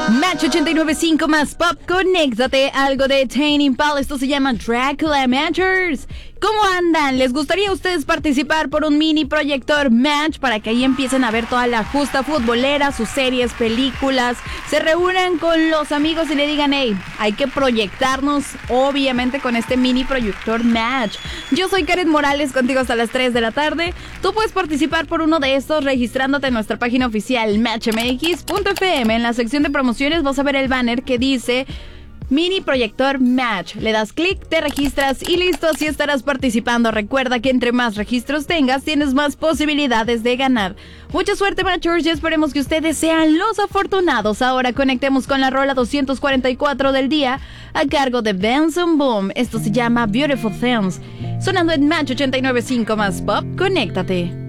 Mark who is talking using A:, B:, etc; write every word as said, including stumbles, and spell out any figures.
A: Match ochenta y nueve punto cinco más pop, conéctate, algo de Tame Impala, esto se llama Dracula Matchers. ¿Cómo andan? ¿Les gustaría a ustedes participar por un mini proyector Match para que ahí empiecen a ver toda la justa futbolera, sus series, películas, se reúnan con los amigos y le digan, hey, hay que proyectarnos, obviamente, con este mini proyector Match? Yo soy Karen Morales, contigo hasta las tres de la tarde. Tú puedes participar por uno de estos registrándote en nuestra página oficial match m x punto f m. En la sección de promociones vas a ver el banner que dice Mini Proyector Match. Le das clic, te registras y listo, así estarás participando. Recuerda que entre más registros tengas, tienes más posibilidades de ganar. Mucha suerte, Matchers, y esperemos que ustedes sean los afortunados. Ahora conectemos con la rola doscientos cuarenta y cuatro del día a cargo de Benson Boom. Esto se llama Beautiful Things. Sonando en Match ochenta y nueve punto cinco más pop, conéctate.